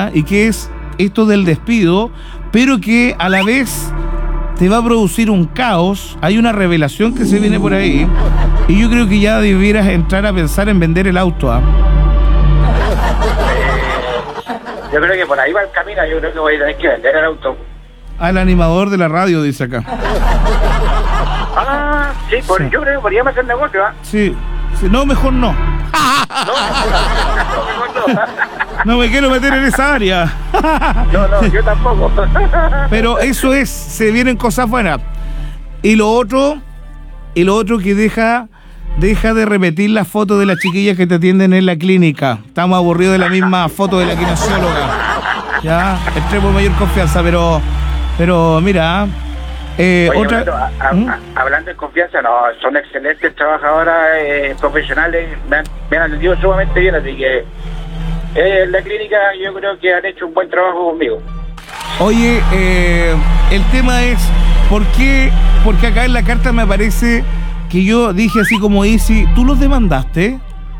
y que es esto del despido, pero que a la vez te va a producir un caos. Hay una revelación que se viene por ahí y yo creo que ya debieras entrar a pensar en vender el auto. Yo creo que por ahí va el camino. Yo creo que voy a tener que vender el auto. Al animador de la radio, dice acá. Sí, yo creo que podríamos hacer negocio, Sí. No, mejor no. No me quiero meter en esa área. No, yo tampoco. Pero eso es, se vienen cosas buenas. Y lo otro que deja de repetir las fotos de las chiquillas que te atienden en la clínica. Estamos aburridos de la misma foto de la kinesióloga. Ya, entremos mayor confianza, pero mira. Oye, hablando de confianza, no, son excelentes trabajadoras, profesionales, me han atendido sumamente bien, así que la clínica yo creo que han hecho un buen trabajo conmigo. Oye, el tema es, ¿por qué? Porque acá en la carta me aparece que yo dije así como Easy, ¿tú los demandaste?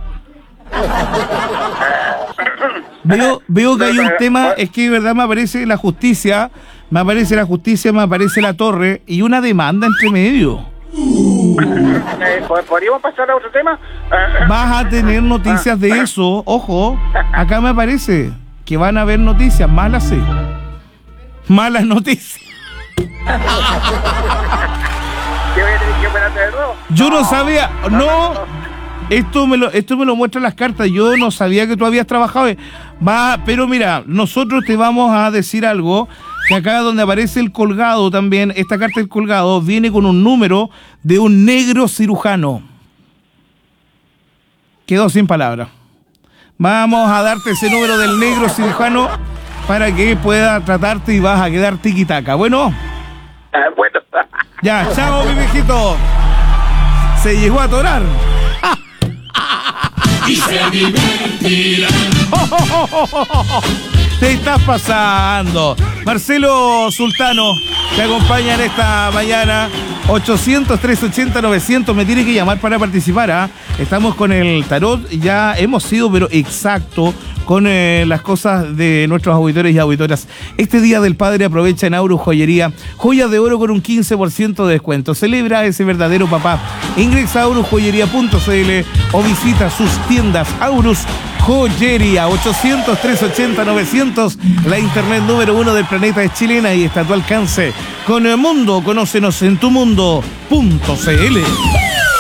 Veo que hay un tema, es que de verdad me aparece la justicia, me aparece la torre y una demanda entre medio. ¿Podríamos pasar a otro tema? Vas a tener noticias de eso, ojo, acá me aparece que van a haber noticias, malas sí. Malas noticias. Yo no sabía, no. Esto me lo muestran las cartas. Yo no sabía que tú habías trabajado. Pero mira, nosotros te vamos a decir algo, que acá donde aparece el colgado también, esta carta del colgado viene con un número de un negro cirujano. Quedó sin palabras. Vamos a darte ese número del negro cirujano para que pueda tratarte y vas a quedar tiquitaca. Bueno. Bueno. Ya, chao, mi viejito. Se llegó a atorar. Y se divertirán. Te estás pasando. Marcelo Sultano te acompaña en esta mañana. 800-380-900. Me tiene que llamar para participar. Estamos con el tarot. Ya hemos sido, pero exacto, con las cosas de nuestros auditores y auditoras. Este Día del Padre aprovecha en Aurus Joyería joyas de oro con un 15% de descuento. Celebra a ese verdadero papá. Ingresa a aurusjoyería.cl o visita sus tiendas. Aurus Joyería, 800-380-900. La internet número 1 del planeta es chilena y está a tu alcance. Con el mundo, conócenos en tumundo.cl.